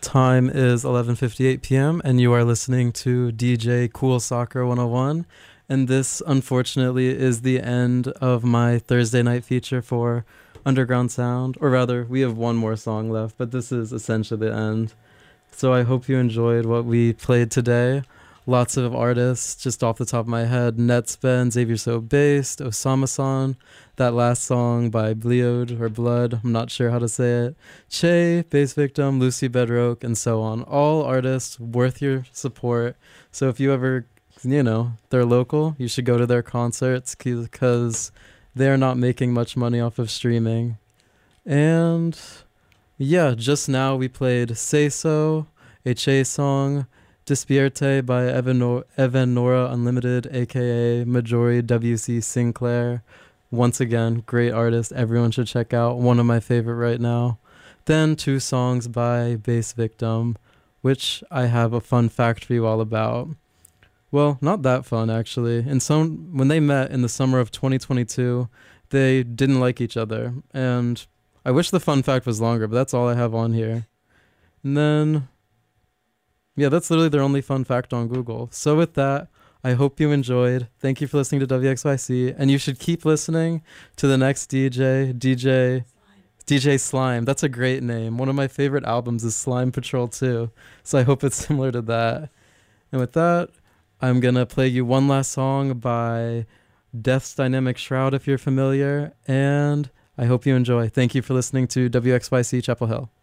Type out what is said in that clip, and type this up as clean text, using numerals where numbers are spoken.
Time is 11:58 p.m. and you are listening to DJ Cool Soccer 101. And this, unfortunately, is the end of my Thursday night feature for Underground Sound. Or rather, we have one more song left, but this is essentially the end. So I hope you enjoyed what we played today. Lots of artists, just off the top of my head: Netspen, Xavier So Based, Osama-san, that last song by Bleod or Blood, I'm not sure how to say it, Che, Bass Victim, Lucy Bedroque, and so on. All artists worth your support. So if you ever, they're local, you should go to their concerts because they're not making much money off of streaming. And yeah, just now we played Say So, a Che song, Despierte by Evan Nora Unlimited, aka Majori W.C. Sinclair. Once again, great artist, everyone should check out. One of my favorite right now. Then two songs by Bass Victim, which I have a fun fact for you all about. Well, not that fun actually. When they met in the summer of 2022, they didn't like each other. And I wish the fun fact was longer, but that's all I have on here. And then yeah, that's literally their only fun fact on Google. So with that, I hope you enjoyed. Thank you for listening to WXYC. And you should keep listening to the next DJ Slime. That's a great name. One of my favorite albums is Slime Patrol 2. So I hope it's similar to that. And with that, I'm going to play you one last song by Death's Dynamic Shroud, if you're familiar. And I hope you enjoy. Thank you for listening to WXYC Chapel Hill.